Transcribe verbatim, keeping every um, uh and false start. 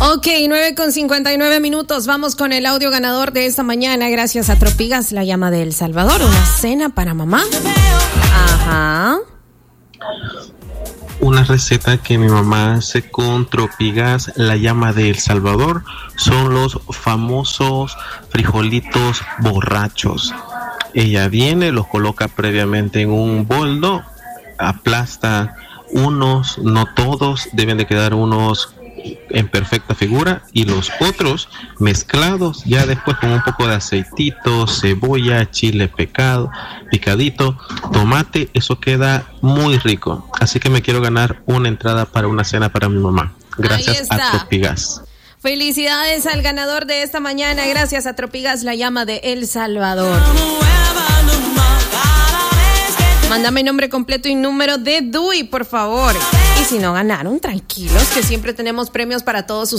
Ok, nueve con cincuenta y nueve minutos. Vamos con el audio ganador de esta mañana. Gracias a Tropigas, la llama de El Salvador. Una cena para mamá. Ajá. Una receta que mi mamá hace con Tropigas, la llama de El Salvador, son los famosos frijolitos borrachos. Ella viene, los coloca previamente en un boldo, aplasta unos, no todos, deben de quedar unos en perfecta figura y los otros mezclados ya después con un poco de aceitito, cebolla, chile pecado, picadito, tomate. Eso queda muy rico, así que me quiero ganar una entrada para una cena para mi mamá, gracias a Tropigas. Felicidades al ganador de esta mañana, gracias a Tropigas, la llama de El Salvador. Mándame nombre completo y número de D U I, por favor. Y si no ganaron, tranquilos, que siempre tenemos premios para todos ustedes.